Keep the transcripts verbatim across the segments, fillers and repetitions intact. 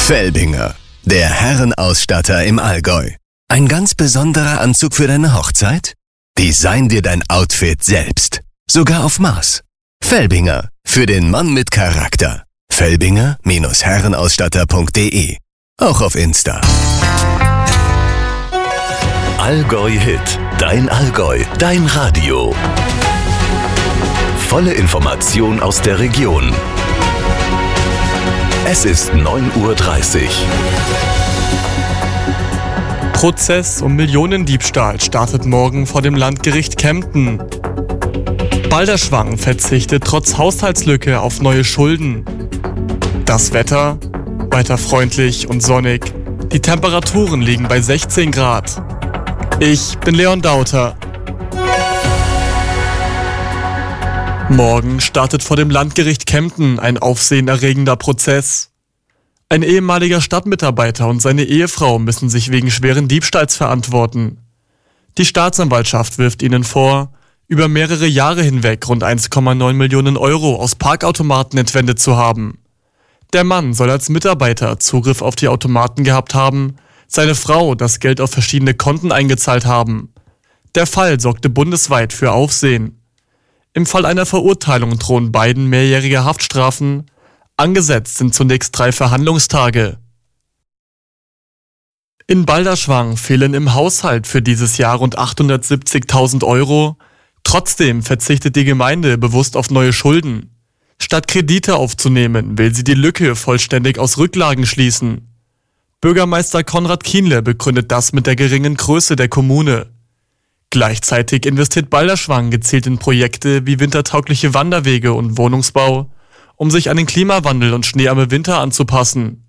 Felbinger, der Herrenausstatter im Allgäu. Ein ganz besonderer Anzug für deine Hochzeit? Design dir dein Outfit selbst. Sogar auf Maß. Felbinger, für den Mann mit Charakter. Felbinger Herrenausstatter punkt de. Auch auf Insta. Allgäu Hit. Dein Allgäu. Dein Radio. Volle Information aus der Region. Es ist neun Uhr dreißig. Prozess um Millionendiebstahl startet morgen vor dem Landgericht Kempten. Balderschwang verzichtet trotz Haushaltslücke auf neue Schulden. Das Wetter? Weiter freundlich und sonnig. Die Temperaturen liegen bei sechzehn Grad. Ich bin Leon Dauter. Morgen startet vor dem Landgericht Kempten ein aufsehenerregender Prozess. Ein ehemaliger Stadtmitarbeiter und seine Ehefrau müssen sich wegen schweren Diebstahls verantworten. Die Staatsanwaltschaft wirft ihnen vor, über mehrere Jahre hinweg rund eins Komma neun Millionen Euro aus Parkautomaten entwendet zu haben. Der Mann soll als Mitarbeiter Zugriff auf die Automaten gehabt haben, seine Frau das Geld auf verschiedene Konten eingezahlt haben. Der Fall sorgte bundesweit für Aufsehen. Im Fall einer Verurteilung drohen beiden mehrjährige Haftstrafen. Angesetzt sind zunächst drei Verhandlungstage. In Balderschwang fehlen im Haushalt für dieses Jahr rund achthundertsiebzigtausend Euro. Trotzdem verzichtet die Gemeinde bewusst auf neue Schulden. Statt Kredite aufzunehmen, will sie die Lücke vollständig aus Rücklagen schließen. Bürgermeister Konrad Kienle begründet das mit der geringen Größe der Kommune. Gleichzeitig investiert Balderschwang gezielt in Projekte wie wintertaugliche Wanderwege und Wohnungsbau, um sich an den Klimawandel und schneearme Winter anzupassen.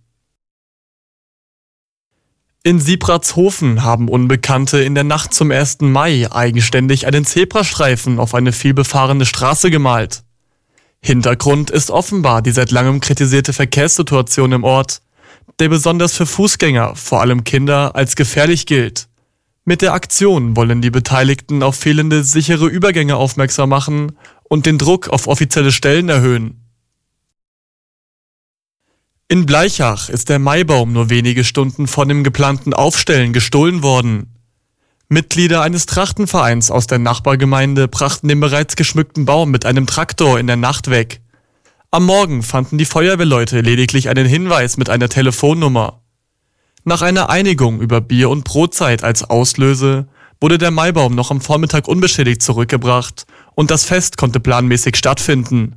In Siebratshofen haben Unbekannte in der Nacht zum ersten Mai eigenständig einen Zebrastreifen auf eine vielbefahrene Straße gemalt. Hintergrund ist offenbar die seit langem kritisierte Verkehrssituation im Ort, der besonders für Fußgänger, vor allem Kinder, als gefährlich gilt. Mit der Aktion wollen die Beteiligten auf fehlende sichere Übergänge aufmerksam machen und den Druck auf offizielle Stellen erhöhen. In Bleichach ist der Maibaum nur wenige Stunden vor dem geplanten Aufstellen gestohlen worden. Mitglieder eines Trachtenvereins aus der Nachbargemeinde brachten den bereits geschmückten Baum mit einem Traktor in der Nacht weg. Am Morgen fanden die Feuerwehrleute lediglich einen Hinweis mit einer Telefonnummer. Nach einer Einigung über Bier- und Brotzeit als Auslöse wurde der Maibaum noch am Vormittag unbeschädigt zurückgebracht und das Fest konnte planmäßig stattfinden.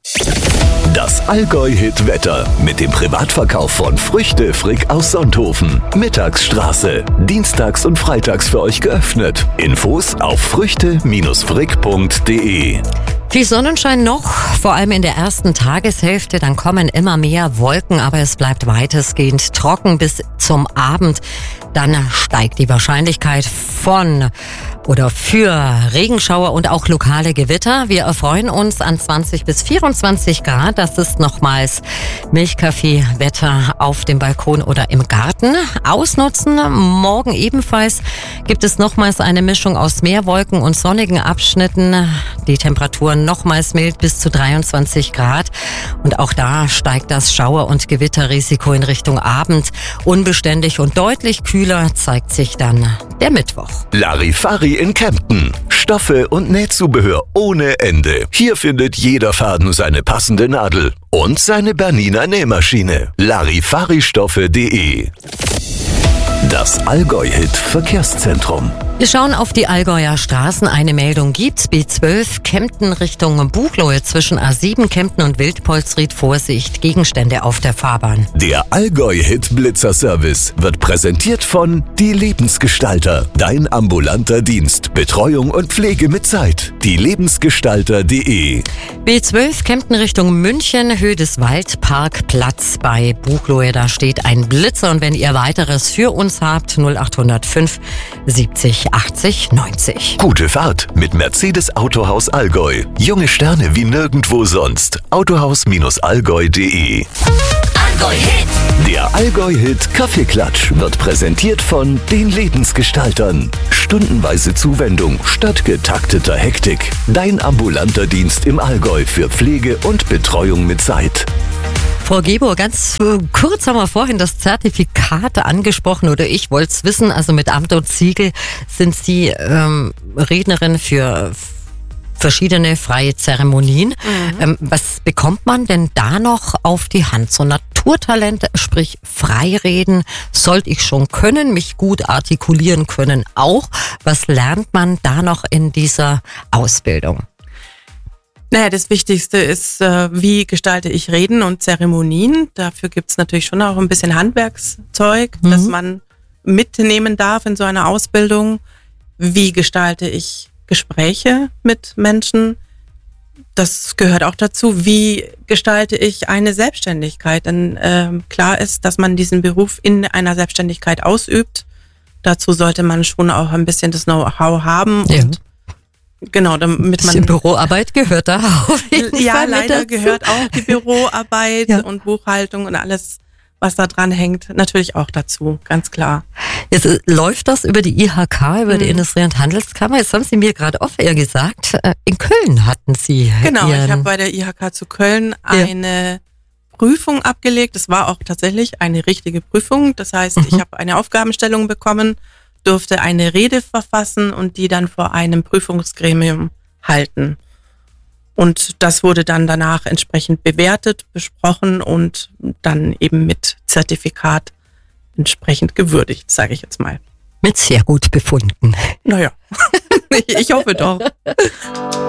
Das Allgäu-Hit-Wetter mit dem Privatverkauf von Früchte Frick aus Sonthofen. Mittagsstraße. Dienstags und freitags für euch geöffnet. Infos auf früchte Frick punkt de. Viel Sonnenschein noch, vor allem in der ersten Tageshälfte, dann kommen immer mehr Wolken, aber es bleibt weitestgehend trocken bis zum Abend. Dann steigt die Wahrscheinlichkeit von oder für Regenschauer und auch lokale Gewitter. Wir erfreuen uns an zwanzig bis vierundzwanzig Grad. Das ist nochmals Milchkaffee-Wetter auf dem Balkon oder im Garten. Ausnutzen morgen ebenfalls gibt es nochmals eine Mischung aus Meerwolken und sonnigen Abschnitten. Die Temperaturen nochmals mild bis zu dreiundzwanzig Grad. Und auch da steigt das Schauer- und Gewitterrisiko in Richtung Abend. Unbeständig und deutlich kühler zeigt sich dann der Mittwoch. Larifari in Kempten. Stoffe und Nähzubehör ohne Ende. Hier findet jeder Faden seine passende Nadel und seine Bernina Nähmaschine. Larifaristoffe punkt de. Das Allgäu-Hit Verkehrszentrum. Wir schauen auf die Allgäuer Straßen. Eine Meldung gibt's. B zwölf Kempten Richtung Buchloe zwischen A sieben Kempten und Wildpolsried. Vorsicht, Gegenstände auf der Fahrbahn. Der Allgäu-Hit Blitzer-Service wird präsentiert von Die Lebensgestalter. Dein ambulanter Dienst. Betreuung und Pflege mit Zeit. Die Lebensgestalter punkt de. B zwölf Kempten Richtung München, Höhe des Waldparkplatz bei Buchloe. Da steht ein Blitzer und wenn ihr weiteres für uns habt, null acht null fünf siebzig achtzig neunzig. Gute Fahrt mit Mercedes Autohaus Allgäu. Junge Sterne wie nirgendwo sonst. Autohaus Allgäu punkt de. Allgäu-Hit. Der Allgäu-Hit Kaffeeklatsch wird präsentiert von den Lebensgestaltern. Stundenweise Zuwendung statt getakteter Hektik. Dein ambulanter Dienst im Allgäu für Pflege und Betreuung mit Zeit. Frau Gebauer, ganz äh, kurz haben wir vorhin das Zertifikat angesprochen oder ich wollte es wissen. Also mit Amt und Siegel sind Sie ähm, Rednerin für verschiedene freie Zeremonien. Mhm. Ähm, was bekommt man denn da noch auf die Hand? So Naturtalent, sprich Freireden, sollte ich schon können, mich gut artikulieren können auch. Was lernt man da noch in dieser Ausbildung? Naja, das Wichtigste ist, äh, wie gestalte ich Reden und Zeremonien. Dafür gibt's natürlich schon auch ein bisschen Handwerkszeug, mhm. das man mitnehmen darf in so einer Ausbildung. Wie gestalte ich Gespräche mit Menschen? Das gehört auch dazu. Wie gestalte ich eine Selbstständigkeit? Denn äh, klar ist, dass man diesen Beruf in einer Selbstständigkeit ausübt. Dazu sollte man schon auch ein bisschen das Know-how haben. Ja. Und genau, damit man. Die Büroarbeit gehört da auf jeden ja, Fall leider mit dazu. gehört auch die Büroarbeit Ja. und Buchhaltung und alles, was da dran hängt, natürlich auch dazu, ganz klar. Jetzt äh, läuft das über die I H K, über die Mhm. Industrie- und Handelskammer. Jetzt haben Sie mir gerade off-air gesagt, äh, in Köln hatten Sie Genau, Ihren... ich habe bei der I H K zu Köln eine Prüfung abgelegt. Das war auch tatsächlich eine richtige Prüfung. Das heißt, Mhm. ich habe eine Aufgabenstellung bekommen, durfte eine Rede verfassen und die dann vor einem Prüfungsgremium halten. Und das wurde dann danach entsprechend bewertet, besprochen und dann eben mit Zertifikat entsprechend gewürdigt, sage ich jetzt mal. mit sehr gut befunden. Naja, ich hoffe doch.